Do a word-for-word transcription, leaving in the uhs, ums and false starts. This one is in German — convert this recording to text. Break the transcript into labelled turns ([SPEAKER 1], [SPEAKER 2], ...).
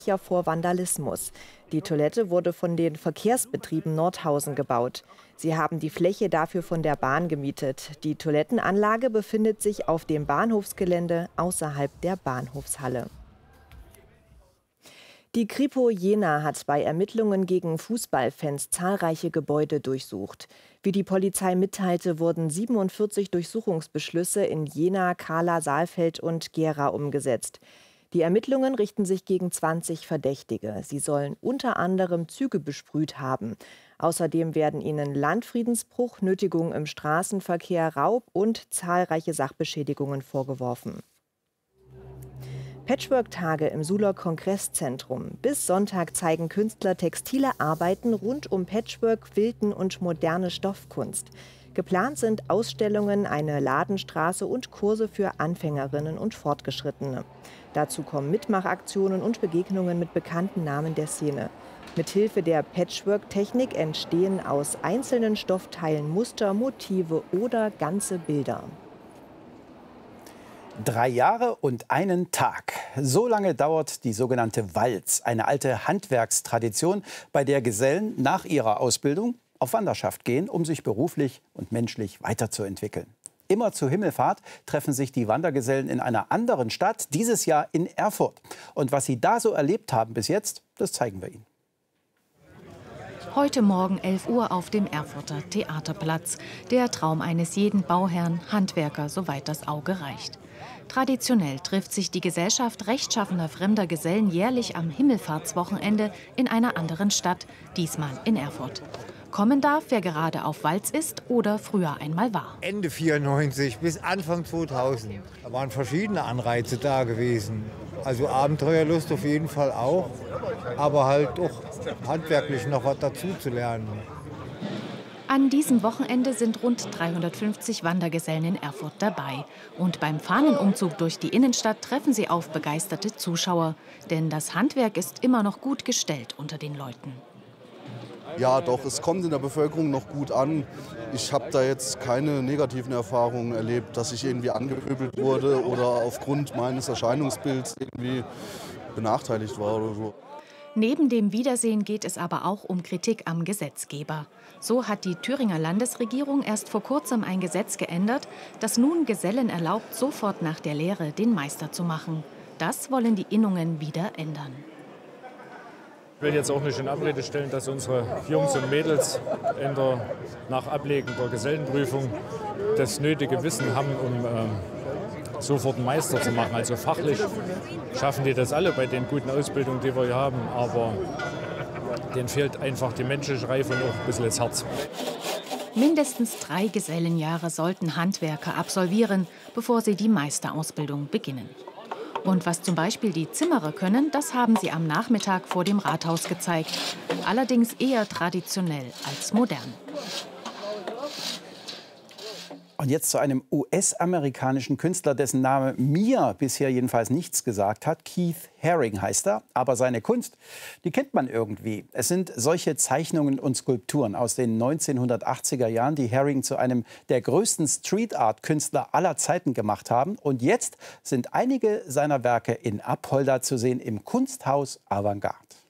[SPEAKER 1] vor Vandalismus. Die Toilette wurde von den Verkehrsbetrieben Nordhausen gebaut. Sie haben die Fläche dafür von der Bahn gemietet. Die Toilettenanlage befindet sich auf dem Bahnhofsgelände außerhalb der Bahnhofshalle. Die Kripo Jena hat bei Ermittlungen gegen Fußballfans zahlreiche Gebäude durchsucht. Wie die Polizei mitteilte, wurden siebenundvierzig Durchsuchungsbeschlüsse in Jena, Kahla, Saalfeld und Gera umgesetzt. Die Ermittlungen richten sich gegen zwanzig Verdächtige. Sie sollen unter anderem Züge besprüht haben. Außerdem werden ihnen Landfriedensbruch, Nötigung im Straßenverkehr, Raub und zahlreiche Sachbeschädigungen vorgeworfen. Patchwork-Tage im Suhler Kongresszentrum. Bis Sonntag zeigen Künstler textile Arbeiten rund um Patchwork, Quilten und moderne Stoffkunst. Geplant sind Ausstellungen, eine Ladenstraße und Kurse für Anfängerinnen und Fortgeschrittene. Dazu kommen Mitmachaktionen und Begegnungen mit bekannten Namen der Szene. Mithilfe der Patchwork-Technik entstehen aus einzelnen Stoffteilen Muster, Motive oder ganze Bilder.
[SPEAKER 2] Drei Jahre und einen Tag. So lange dauert die sogenannte Walz, eine alte Handwerkstradition, bei der Gesellen nach ihrer Ausbildung auf Wanderschaft gehen, um sich beruflich und menschlich weiterzuentwickeln. Immer zur Himmelfahrt treffen sich die Wandergesellen in einer anderen Stadt, dieses Jahr in Erfurt. Und was sie da so erlebt haben bis jetzt, das zeigen wir Ihnen.
[SPEAKER 3] Heute Morgen elf Uhr auf dem Erfurter Theaterplatz. Der Traum eines jeden Bauherrn, Handwerker, soweit das Auge reicht. Traditionell trifft sich die Gesellschaft rechtschaffener fremder Gesellen jährlich am Himmelfahrtswochenende in einer anderen Stadt, diesmal in Erfurt. Kommen darf, wer gerade auf Walz ist oder früher einmal war.
[SPEAKER 4] Ende vierundneunzig bis Anfang zweitausend. Da waren verschiedene Anreize da gewesen. Also Abenteuerlust auf jeden Fall auch, aber halt auch handwerklich noch was dazu zu lernen.
[SPEAKER 3] An diesem Wochenende sind rund dreihundertfünfzig Wandergesellen in Erfurt dabei. Und beim Fahnenumzug durch die Innenstadt treffen sie auf begeisterte Zuschauer. Denn das Handwerk ist immer noch gut gestellt unter den Leuten.
[SPEAKER 5] Ja, doch, es kommt in der Bevölkerung noch gut an. Ich habe da jetzt keine negativen Erfahrungen erlebt, dass ich irgendwie angepöbelt wurde oder aufgrund meines Erscheinungsbilds irgendwie benachteiligt war oder so.
[SPEAKER 3] Neben dem Wiedersehen geht es aber auch um Kritik am Gesetzgeber. So hat die Thüringer Landesregierung erst vor kurzem ein Gesetz geändert, das nun Gesellen erlaubt, sofort nach der Lehre den Meister zu machen. Das wollen die Innungen wieder ändern.
[SPEAKER 6] Ich will jetzt auch nicht in Abrede stellen, dass unsere Jungs und Mädels in der, nach Ablegen der Gesellenprüfung das nötige Wissen haben, um äh, sofort einen Meister zu machen. Also fachlich schaffen die das alle bei den guten Ausbildungen, die wir hier haben. Aber denen fehlt einfach die menschliche Reife und auch ein bisschen das Herz.
[SPEAKER 3] Mindestens drei Gesellenjahre sollten Handwerker absolvieren, bevor sie die Meisterausbildung beginnen. Und was zum Beispiel die Zimmerer können, das haben sie am Nachmittag vor dem Rathaus gezeigt. Allerdings eher traditionell als modern.
[SPEAKER 2] Und jetzt zu einem U S-amerikanischen Künstler, dessen Name mir bisher jedenfalls nichts gesagt hat. Keith Haring heißt er, aber seine Kunst, die kennt man irgendwie. Es sind solche Zeichnungen und Skulpturen aus den neunzehnhundertachtziger Jahren, die Haring zu einem der größten Street-Art-Künstler aller Zeiten gemacht haben. Und jetzt sind einige seiner Werke in Apolda zu sehen im Kunsthaus Avantgarde.